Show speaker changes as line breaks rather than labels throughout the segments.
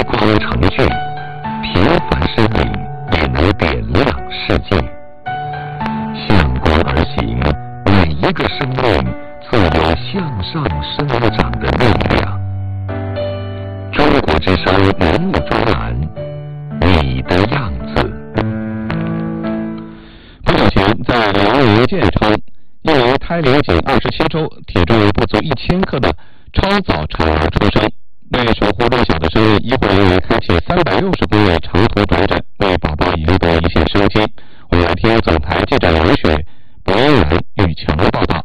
光成炬，平凡身影也能点亮世界。向光而行，每一个生命自有向上生长的力量。中国之声人物专栏，你的样子。不久前，在辽宁建昌，一名胎龄仅27周、体重不足1000克的超早产儿出生。为守护弱小的生命，医护人员开启360公里长途转诊，为宝宝赢得一线生机。我们来听总台记者王雪、博恩然、玉强报道。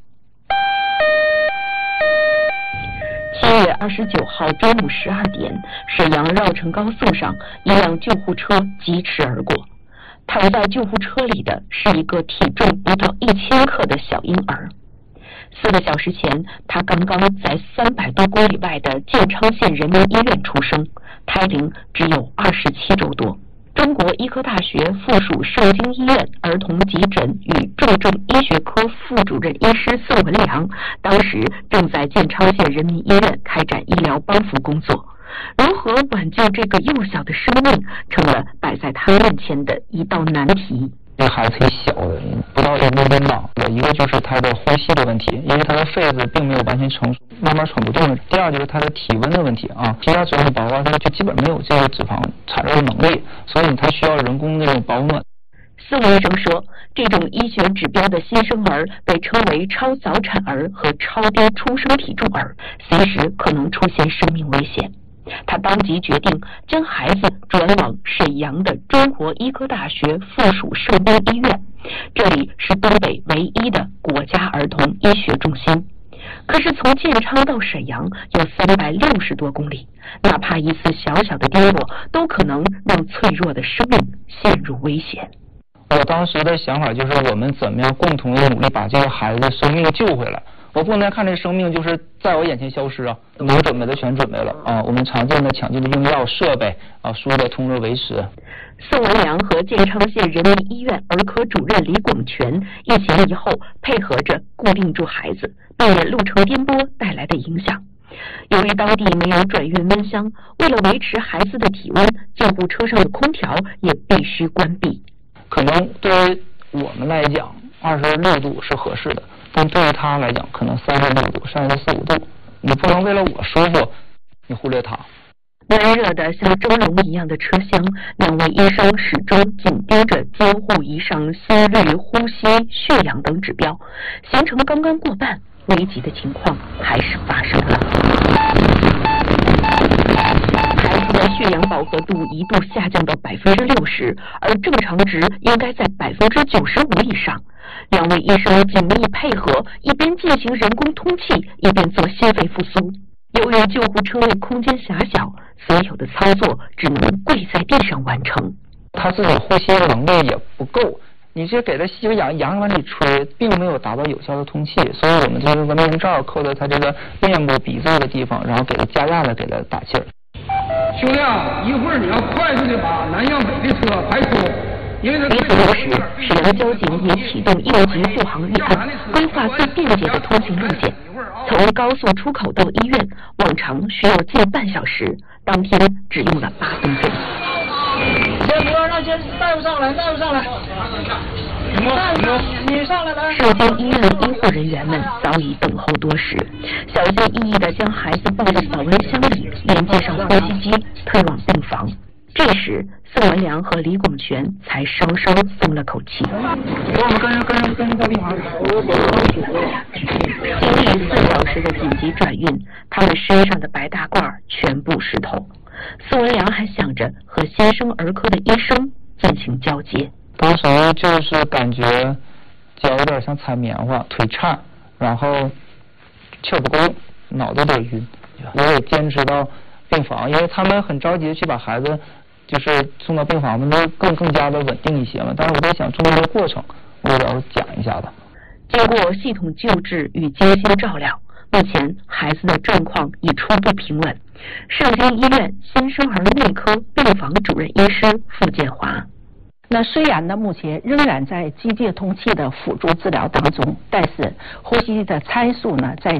7月29号中午12点，沈阳绕城高速上，一辆救护车疾驰而过。躺在救护车里的是一个体重不到1000克的小婴儿。4个小时前，他刚刚在300多公里外的建昌县人民医院出生，胎龄只有27周多。中国医科大学附属盛京医院儿童急诊与重症医学科副主任医师宋文良，当时正在建昌县人民医院开展医疗帮扶工作。如何挽救这个幼小的生命，成了摆在他面前的一道难题。
这个孩子挺小的，不到1公分吧。一个就是他的呼吸的问题，因为他的肺子并没有完全成熟，慢慢喘不动了。第二就是他的体温的问题啊，其他种宝宝他就基本没有这个脂肪产热的能力，所以他需要人工那种保暖。
宋医生说，这种医学指标的新生儿被称为超早产儿和超低出生体重儿，随时可能出现生命危险。他当即决定将孩子转往沈阳的中国医科大学附属盛京医院，这里是东北唯一的国家儿童医学中心。可是从建昌到沈阳有360多公里，哪怕一次小小的跌落，都可能让脆弱的生命陷入危险。
我当时的想法就是，我们怎么样共同的努力把这个孩子的生命救回来。我不能看这生命就是在我眼前消失啊！能准备的全准备了啊！我们常见的抢救的用药设备啊，输的通热维持。
宋文良和建昌县人民医院儿科主任李广全一前一后配合着固定住孩子，避免路程颠簸带来的影响。由于当地没有转运温箱，为了维持孩子的体温，救护车上的空调也必须关闭。
可能对于我们来讲，26度是合适的。但对于他来讲，可能36度、34、5度，你不能为了我舒服，你忽略他。
闷热的像蒸笼一样的车厢，2位医生始终紧盯着监护仪上心率、呼吸、血氧等指标。行程刚刚过半，危急的情况还是发生了。孩子的血氧饱和度一度下降到60%，而正常值应该在95%以上。2位医生紧密配合，一边进行人工通气，一边做心肺复苏。由于救护车内空间狭小，所有的操作只能跪在地上完成。
他自己呼吸的能力也不够，你这给他吸个氧往里吹，并没有达到有效的通气，所以我们就是个面罩扣在他这个面部鼻子的地方，然后给他加压的给他打气儿。
兄弟啊，一会儿你要快速的把南向北的车排出。
与此同时，沈阳交警也启动应急护航预案，规划最便捷的通行路线。从高速出口到医院，往常需要近半小时，当天只用了8分钟。
先不要让先带不上来，带不上来。你上来来。
盛京医院的医护人员们早已等候多时，小心翼翼地将孩子放在保温箱里，连接上呼吸机，推往病房。这时，宋文良和李广全才稍稍松了口气。
我们跟着到病房。
经历4小时的紧急转运，他们身上的白大褂全部湿透。宋文良还想着和新生儿科的医生进行交接。
当时就是感觉脚有点像踩棉花，腿颤，然后气不够用，脑子有点晕。我也坚持到病房，因为他们很着急的去把孩子就是送到病房嘛，更加的稳定一些嘛。但是我在想中间的过程，我也要讲一下的。
经过系统救治与精心照料，目前孩子的状况已初步平稳。盛京医院新生儿内科病房主任医师付建华。
那虽然呢，目前仍然在机械通气的辅助治疗当中，但是呼吸的参数呢，在